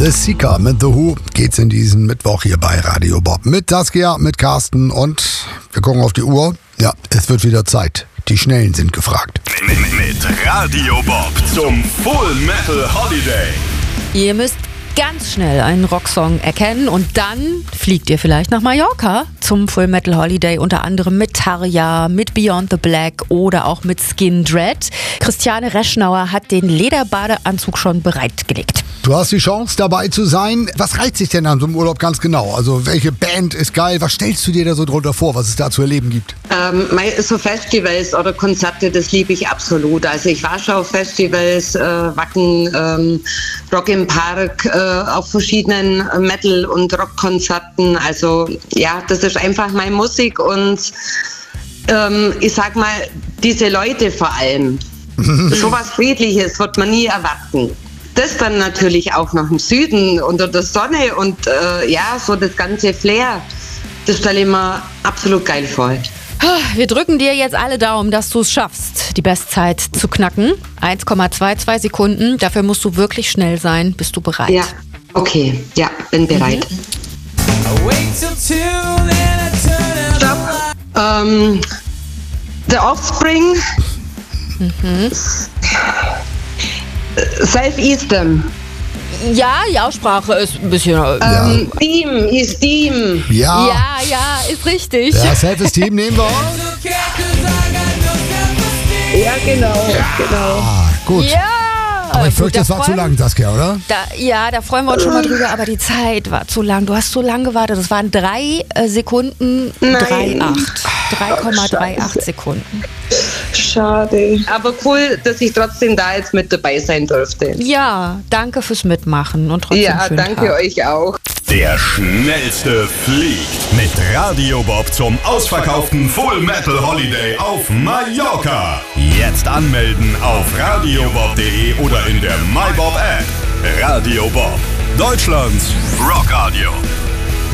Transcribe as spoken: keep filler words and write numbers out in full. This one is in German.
The Seeker mit The Who geht's in diesem Mittwoch hier bei Radio Bob. Mit Saskia, mit Carsten und wir gucken auf die Uhr. Ja, es wird wieder Zeit. Die Schnellen sind gefragt. Mit, mit Radio Bob zum Full Metal Holiday. Ihr müsst ganz schnell einen Rocksong erkennen und dann fliegt ihr vielleicht nach Mallorca zum Full Metal Holiday, unter anderem mit Tarja, mit Beyond the Black oder auch mit Skin Dread. Christiane Reschnauer hat den Lederbadeanzug schon bereitgelegt. Du hast die Chance, dabei zu sein. Was reizt sich denn an so einem Urlaub ganz genau? Also welche Band ist geil? Was stellst du dir da so drunter vor, was es da zu erleben gibt? Ähm, so Festivals oder Konzerte, das liebe ich absolut. Also ich war schon auf Festivals, äh, Wacken, ähm, Rock im Park, äh, auf verschiedenen Metal- und Rockkonzerten. Also ja, das ist einfach meine Musik und ähm, ich sag mal, diese Leute vor allem. Sowas Friedliches wird man nie erwarten. Das dann natürlich auch noch im Süden unter der Sonne und äh, ja, so das ganze Flair, das stelle ich mir absolut geil vor. Wir drücken dir jetzt alle Daumen, dass du es schaffst, die Bestzeit zu knacken. eins Komma zweiundzwanzig Sekunden, dafür musst du wirklich schnell sein. Bist du bereit? Ja, okay, ja, bin bereit. Mhm. Stopp. Ähm, The Offspring. Mhm. Southeastern. Ja, die Aussprache ist ein bisschen... Ähm, Steam, ist Steam. Ja. Ja, ja, ist richtig. Ja, Self-Esteem nehmen wir. Ja, genau, genau. Ah, gut. Ja. Aber ich fürchte, Gut, das da war zu freuen- lang, Saskia, oder? Da, ja, da freuen wir uns schon mal drüber, aber die Zeit war zu lang. Du hast so lange gewartet. Das waren drei äh, Sekunden, Nein. drei Komma acht. drei Komma achtunddreißig Sekunden. Schade. Aber cool, dass ich trotzdem da jetzt mit dabei sein durfte. Ja, danke fürs Mitmachen und trotzdem Ja, schönen danke Tag. euch auch. Der schnellste fliegt mit Radio Bob zum ausverkauften Full Metal Holiday auf Mallorca. Jetzt anmelden auf radiobob punkt de oder in der MyBob App. Radio Bob, Deutschlands Rockradio.